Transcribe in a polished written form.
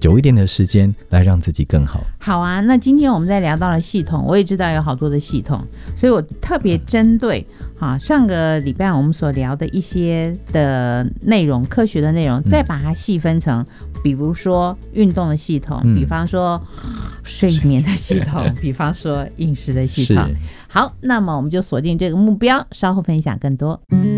久一点的时间来让自己更好。 好啊，那今天我们在聊到了系统，我也知道有好多的系统，所以我特别针对上个礼拜我们所聊的一些的内容，科学的内容，再把它细分成比如说运动的系统，比方说睡眠的系统，比方说饮食的系统。好，那么我们就锁定这个目标，稍后分享更多。